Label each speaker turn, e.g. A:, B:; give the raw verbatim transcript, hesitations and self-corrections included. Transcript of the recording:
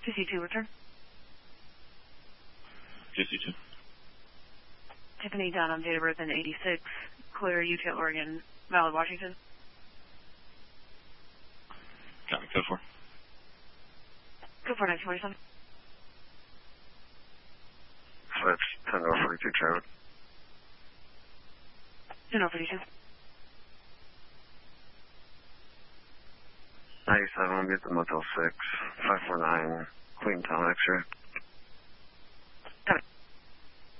A: T C two, return.
B: T C two.
A: Tiffany Dunham, date of birth in eighty-six, clear, Utah, Oregon, valid, Washington.
B: Copy, code four.
A: Code four, nineteen forty-seven.
C: Switch, ten oh forty-two traffic.
A: ten oh forty-two.
C: ninety-seven, be at the Motel six, five four nine, Queentown X-ray.